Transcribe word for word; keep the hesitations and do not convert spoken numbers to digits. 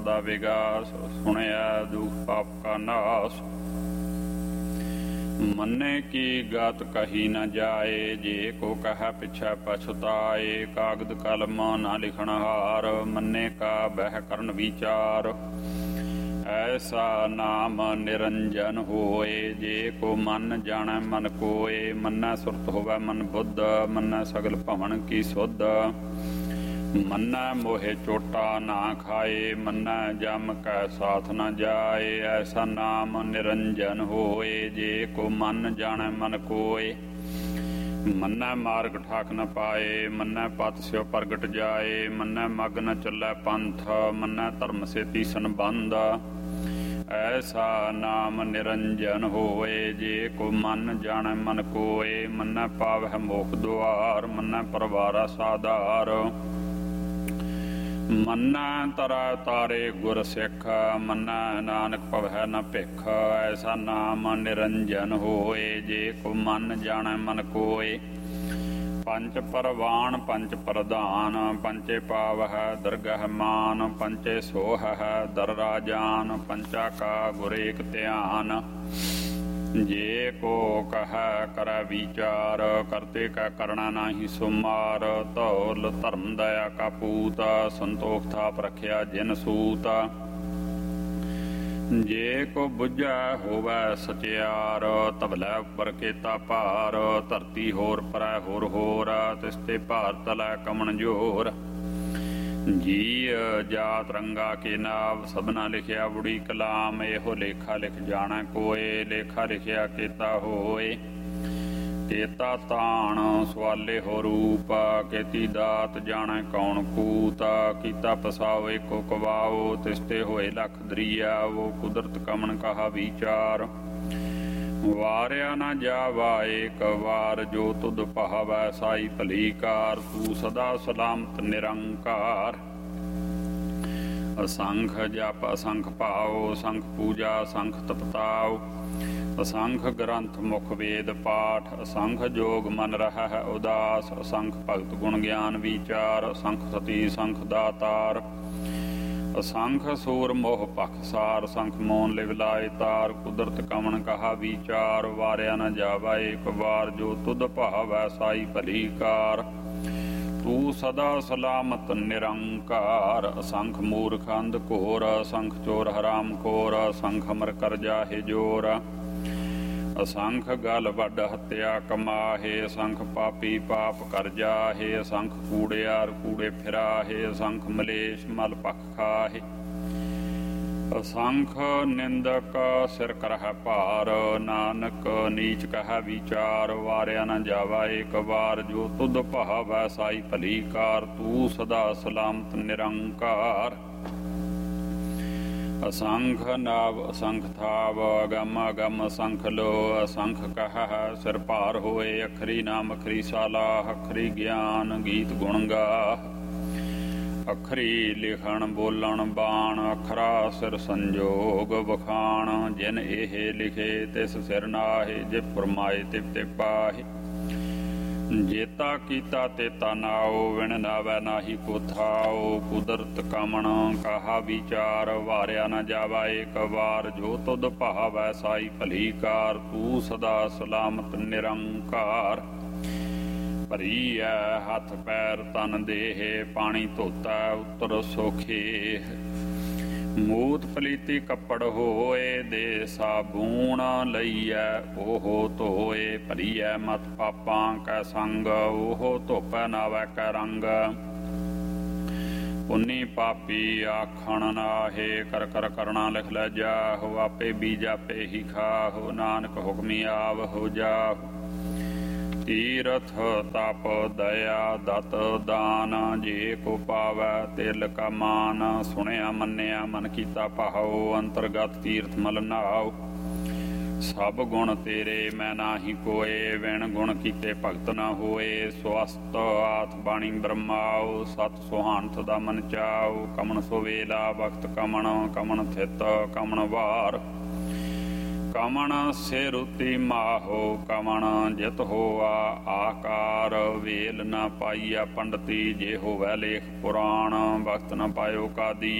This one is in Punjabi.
ਦਾ ਵਿਗਾਸ ਸੁਣਿਆ ਦੁਖ ਪਾਪ ਕਾ ਨਾਸ। ਮੰਨੇ ਕੀ ਗਤ ਕਹੀ ਨ ਜਾਏ, ਜੇ ਕੋ ਕਹ ਪਿਛੈ ਪਛੁਤਾਏ। ਕਾਗਦ ਕਲਮ ਨਾ ਲਿਖਣ ਹਾਰ, ਮੰਨੇ ਕਾ ਬਹਿ ਕਰਨ ਵਿਚਾਰ। ਐਸਾ ਨਾਮ ਨਿਰੰਜਨ ਹੋਏ, ਜੇ ਕੋ ਮਨ ਜਾਣੈ ਮਨ ਕੋਏ। ਮੰਨੈ ਸੁਰਤ ਹੋਵੈ ਮਨ ਬੁੱਧ, ਮੰਨੈ ਸਗਲ ਭਵਨ ਕੀ ਸੁਧ। ਮੰਨੈ ਮੋਹਿ ਚੋਟਾ ਨਾ ਖਾਏ, ਮੰਨੈ ਜਮ ਕੈ ਸਾਥ ਨ ਜਾਏ। ਐਸਾ ਨਾਮ ਨਿਰੰਜਨ ਹੋਏ, ਜੇ ਕੋ ਮਨ ਜਾਣੈ ਮਨ ਕੋਏ। ਮੰਨੈ ਮਾਰਗ ਠਾਕ ਨ ਪਾਏ, ਮੰਨੈ ਪਤ ਸਿਉ ਪ੍ਰਗਟ ਜਾਏ। ਮੰਨੈ ਮਗ ਨ ਚੱਲੈ ਪੰਥ, ਮੰਨੈ ਧਰਮ ਸੇਤੀ ਸੰਬੰਧ। ਐਸਾ ਨਾਮ ਨਿਰੰਜਨ ਹੋਏ, ਜੇ ਕੋ ਮਨ ਜਾਣੈ ਮਨ ਕੋਏ। ਮੰਨੈ ਪਾਵਹਿ ਮੋਖ ਦੁਆਰ, ਮੰਨੈ ਪਰਵਾਰਾ ਸਾਧਾਰ। ਮੰਨੈ ਤਰੈ ਤਾਰੇ ਗੁਰ ਸਿੱਖ, ਮੰਨੈ ਨਾਨਕ ਭਵੈ ਨ ਭਿਖ। ਐਸਾ ਨਾਮ ਨਿਰੰਜਨ ਹੋਏ, ਜੇ ਕੋ ਮਨ ਜਾਣੈ ਮਨ ਕੋਏ। ਪੰਚ ਪਰਵਾਨ ਪੰਚ ਪ੍ਰਧਾਨ, ਪੰਚੇ ਪਾਵਹਿ ਦਰਗਹਿ ਮਾਨ। ਪੰਚੇ ਸੋਹਹਿ ਦਰ ਰਾਜਾਨ, ਪੰਚਾ ਕਾ ਗੁਰ ਏਕ ਧਿਆਨ। ਜੇ ਕੋ ਕਹੈ ਕਰੈ ਵਿਚਾਰ, ਕਰਤੇ ਕਾ ਕਰਣਾ ਨਾਹੀ ਸੁਮਾਰ। ਧੌਲ ਧਰਮ ਦਇਆ ਕਾ ਪੂਤ, ਸੰਤੋਖ ਥਾਪ ਰਖਿਆ ਜਿਨ ਸੂਤ। ਜੇ ਕੋ ਬੁਝੈ ਹੋਵੈ ਸਚਿਆਰ, ਤਬਲੇ ਉੱਪਰ ਕੇਤਾ ਭਾਰ। ਧਰਤੀ ਹੋਰ ਪਰੈ ਹੋਰ ਹੋਰ, ਤਿਸ ਤੇ ਭਾਰ ਤਲੈ ਕਮਣ ਜੋਰ। ਜੀ ਜਾਤ ਰੰਗਾ ਕੇ ਨਾਵ, ਸਭਨਾ ਲਿਖਿਆ ਬੁੜੀ ਕਲਾਮ। ਇਹੋ ਲੇਖਾ ਲਿਖ ਜਾਣੈ ਕੋਏ, ਲੇਖਾ ਲਿਖਿਆ ਕੇਤਾ ਹੋਏ। ਕੇਤਾ ਤਾਣ ਸਵਾਲੇ ਹੋ ਰੂਪ, ਕੇਤੀ ਦਾਤ ਜਾਣੈ ਕੌਣ ਕੂਤ। ਕੀਤਾ ਪਸਾਓ ਏਕੋ ਕਵਾਓ, ਤਿਸ ਤੇ ਹੋਏ ਲੱਖ ਦਰੀਆਵੋ। ਕੁਦਰਤ ਕਮਣ ਕਹਾ ਵਿਚਾਰ, ਵਾਰਿਆ ਨਾ ਜਾਵਾ ਏਕ ਵਾਰ। ਜੋ ਤੁਧ ਭਾਵੈ ਸਾਈ ਭਲੀ ਕਾਰ, ਤੂੰ ਸਦਾ ਸਲਾਮਤ ਨਿਰੰਕਾਰ। ਅਸੰਖ ਜਪ ਅਸੰਖ ਭਾਉ, ਅਸੰਖ ਪੂਜਾ ਅਸੰਖ ਤਪਤਾਉ। ਅਸੰਖ ਗ੍ਰੰਥ ਮੁਖ ਵੇਦ ਪਾਠ, ਅਸੰਖ ਜੋਗ ਮਨ ਰਹਿ ਉਦਾਸ। ਅਸੰਖ ਭਗਤ ਗੁਣ ਗਿਆਨ ਵਿਚਾਰ, ਅਸੰਖ ਸਤੀ ਅਸੰਖ ਦਾਤਾਰ। ਅਸੰਖ ਸੂਰ ਮੋਹ ਪਖਸਾਰ, ਅਸੰਖ ਮੋਨ ਲਿਵ ਲਾਏ ਤਾਰ। ਕੁਦਰਤ ਕਮਣ ਕਹਾ ਵਿਚਾਰ, ਵਾਰਿਆ ਨ ਜਾਵਾ ਏਕ ਵਾਰ। ਜੋ ਤੁਧ ਭਾਵੈ ਸਾਈ ਭਲੀ ਕਾਰ, ਤੂੰ ਸਦਾ ਸਲਾਮਤ ਨਿਰੰਕਾਰ। ਅਸੰਖ ਮੂਰਖ ਅੰਧ ਘੋਰ, ਅਸੰਖ ਚੋਰ ਹਰਾਮ ਖੋਰ। ਅਸੰਖ ਅਮਰ ਕਰਜਾ ਹੈ ਜੋਰ, ਅਸੰਖ ਗਲ ਵੱਡ ਹੱਤਿਆ ਕਮਾਹੇ। ਅਸੰਖ ਪਾਪੀ ਪਾਪ ਕਰ ਜਾਹੇ, ਅਸੰਖ ਕੂੜਿਆਰ ਕੂੜੇ ਫਿਰਾਹੇ। ਅਸੰਖ ਮਲੇਸ਼ ਮਲ ਪਖ ਖਾਹੇ, ਅਸੰਖ ਨਿੰਦਕ ਸਿਰ ਕਰਹਿ ਭਾਰ। ਨਾਨਕ ਨੀਚ ਕਹਿ ਵਿਚਾਰ, ਵਾਰਿਆ ਨ ਜਾਵਾ ਏਕ ਵਾਰ। ਜੋ ਤੁਧ ਭਾਵੈ ਸਾਈ ਭਲੀ ਕਾਰ, ਤੂੰ ਸਦਾ ਸਲਾਮਤ ਨਿਰੰਕਾਰ। ਅਸੰਖ ਨਾਵ ਅਸੰਖ ਥਾਵ, ਅਗਮ ਅਗਮ ਅਸੰਖ ਲੋ। ਅਸੰਖ ਕਹਿ ਸਿਰ ਭਾਰ ਹੋਏ, ਅਖਰੀ ਨਾਮ ਅਖਰੀ ਸਾਲਾਹ। ਅਖਰੀ ਗਿਆਨ ਗੀਤ ਗੁਣ ਗਾਹ, ਅਖਰੀ ਲਿਖਣ ਬੋਲਣ ਬਾਣ। ਅਖਰਾ ਸਿਰ ਸੰਜੋਗ ਵਖਾਣ, ਜਿਨ ਇਹ ਲਿਖੇ ਤਿਸ ਸਿਰ ਨਾਹੇ। ਜੇ ਫਰਮਾਏ ਤਿਵ ਤੇ ਪਾਹੇ, ਜੇਤਾ ਕੀਤਾ ਤੇਤਾ ਨਾਉ। ਵਿਣ ਨਾਵੈ ਨਾਹੀ ਕੋ ਥਾਉ, ਕੁਦਰਤ ਕਮਣ ਕਹਾ ਵਿਚਾਰ। ਵਾਰਿਆ ਨ ਜਾਵਾ ਏਕ ਵਾਰ, ਜੋ ਤੁਧ ਭਾਵੈ ਸਾਈ ਭਲੀ ਕਾਰ। ਤੂੰ ਸਦਾ ਸਲਾਮਤ ਨਿਰੰਕਾਰ। ਭਰੀ ਐ ਹੱਥ ਪੈਰ ਤਨ ਦੇਹ, ਪਾਣੀ ਧੋਤਾ ਉਤਰ ਸੋਖੇ। ਮੂਤ ਪਲੀਤੀ ਕੱਪੜ ਹੋਏ, ਦੇ ਸਾਬੂਣ ਲਈਐ ਉਹ ਧੋਏ। ਭਰੀ ਐ ਮਤ ਪਾਪਾਂ ਕੈ ਸੰਗ, ਉਹ ਧੋਪੈ ਨਾਵੈ ਕੈ ਰੰਗ। ਪੁੰਨੀ ਪਾਪੀ ਆਖਣ ਨਾਹੇ, ਕਰ ਕਰ ਕਰਣਾ ਲਿਖ ਲੈ ਜਾਹੋ। ਆਪੇ ਬੀਜ ਆਪੇ ਹੀ ਖਾਹੋ, ਨਾਨਕ ਹੁਕਮੀ ਆਵਹੋ ਜਾਹੋ। ਤੀਰਥ ਤਪ ਦਇਆ ਦਤ ਦਾਨ, ਜੇ ਕੋ ਪਾਵੈ ਤਿਲ ਕਾ ਮਾਨ। ਸੁਣਿਆ ਮੰਨਿਆ ਮਨ ਕੀਤਾ ਭਾਉ, ਅੰਤਰਗਤ ਤੀਰਥ ਮਲ ਨਾਉ। ਸਭ ਗੁਣ ਤੇਰੇ ਮੈਂ ਨਾਹੀ ਕੋਏ, ਵਿਣ ਗੁਣ ਕੀਤੇ ਭਗਤ ਨ ਹੋਏ। ਸਵਸਤ ਆਥ ਬਾਣੀ ਬ੍ਰਹਮਾਉ, ਸਤ ਸੁਹਾਨਥ ਦਾ ਮਨ ਚਾਉ। ਕਮਣ ਸੋ ਵੇਲਾ ਵਕਤ ਕਮਣ, ਕਮਣ ਥਿਤ ਕਮਣ ਵਾਰ। ਕਮਣ ਸਿਰੁਤੀ ਮਾਹੋ, ਕਮਣ ਜਿਤ ਹੋਆ ਆਕਾਰ। ਵੇਲ ਨਾ ਪਾਈਆ ਪੰਡਤੀ, ਜੇ ਹੋਵੈ ਲੇਖ ਪੁਰਾਣ। ਵਕਤ ਨ ਪਾਇਓ ਕਾਦੀ,